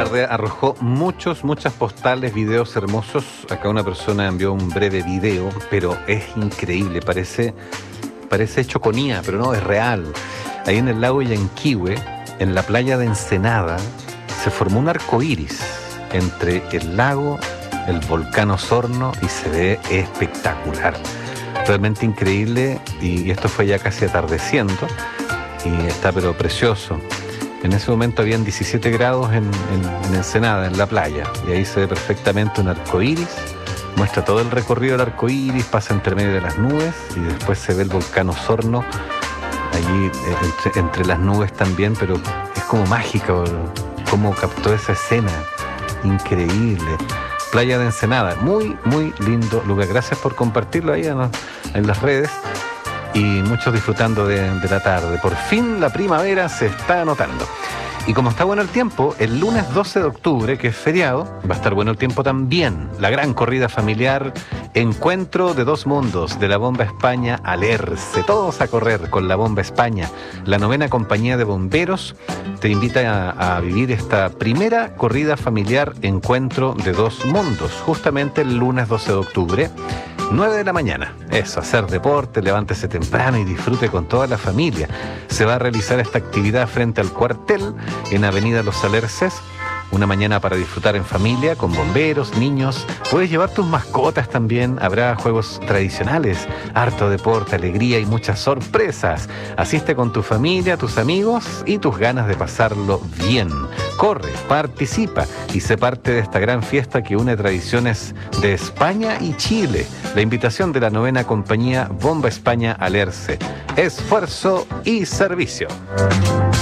tarde arrojó muchas postales, videos hermosos. Acá una persona envió un breve video, pero es increíble, parece hecho con IA, pero no, es real. Ahí en el lago Yanquihue, en la playa de Ensenada, se formó un arco iris entre el lago, el volcán Osorno, y se ve espectacular. Realmente increíble, y esto fue ya casi atardeciendo, y está pero precioso. En ese momento habían 17 grados en Ensenada, en la playa, y ahí se ve perfectamente un arco iris. Muestra todo el recorrido del arco iris, pasa entre medio de las nubes, y después se ve el volcán Osorno allí entre las nubes también, pero es como mágico cómo captó esa escena. Increíble. Playa de Ensenada, muy lindo lugar. Gracias por compartirlo ahí en las redes, y muchos disfrutando de la tarde. Por fin la primavera se está notando. Y como está bueno el tiempo, el lunes 12 de octubre, que es feriado, va a estar bueno el tiempo también. La gran corrida familiar, Encuentro de Dos Mundos, de la Bomba España Alerce. Todos a correr con la Bomba España. La 9ª compañía de bomberos te invita a vivir esta primera corrida familiar, Encuentro de Dos Mundos, justamente el lunes 12 de octubre. 9 de la mañana, eso, hacer deporte, levántese temprano y disfrute con toda la familia. Se va a realizar esta actividad frente al cuartel en Avenida Los Alerces. Una mañana para disfrutar en familia, con bomberos, niños. Puedes llevar tus mascotas también. Habrá juegos tradicionales, harto deporte, alegría y muchas sorpresas. Asiste con tu familia, tus amigos y tus ganas de pasarlo bien. Corre, participa y sé parte de esta gran fiesta que une tradiciones de España y Chile. La invitación de la 9ª compañía Bomba España Alerce. Esfuerzo y servicio.